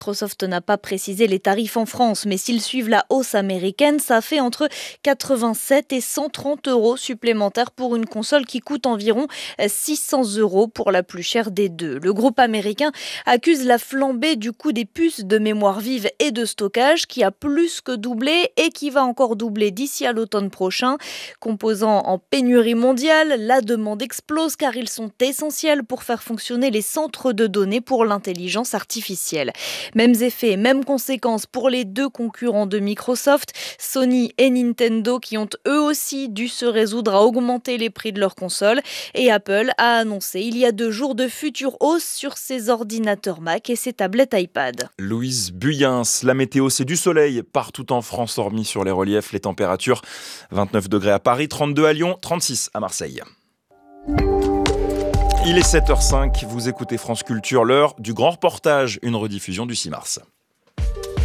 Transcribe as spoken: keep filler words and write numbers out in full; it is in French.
Microsoft n'a pas précisé les tarifs en France, mais s'ils suivent la hausse américaine, ça fait entre quatre-vingt-sept et cent trente euros supplémentaires pour une console qui coûte environ six cents euros pour la plus chère des deux. Le groupe américain accuse la flambée du coût des puces de mémoire vive et de stockage qui a plus que doublé et qui va encore doubler d'ici à l'automne prochain. Composant en pénurie mondiale, la demande explose car ils sont essentiels pour faire fonctionner les centres de données pour l'intelligence artificielle. Mêmes effets, mêmes conséquences pour les deux concurrents de Microsoft, Sony et Nintendo, qui ont eux aussi dû se résoudre à augmenter les prix de leurs consoles. Et Apple a annoncé il y a deux jours de futures hausses sur ses ordinateurs Mac et ses tablettes iPad. Louise Buyens, la météo, c'est du soleil partout en France, hormis sur les reliefs. Les températures, vingt-neuf degrés à Paris, trente-deux à Lyon, trente-six à Marseille. Il est sept heures cinq, vous écoutez France Culture, l'heure du grand reportage, une rediffusion du six mars.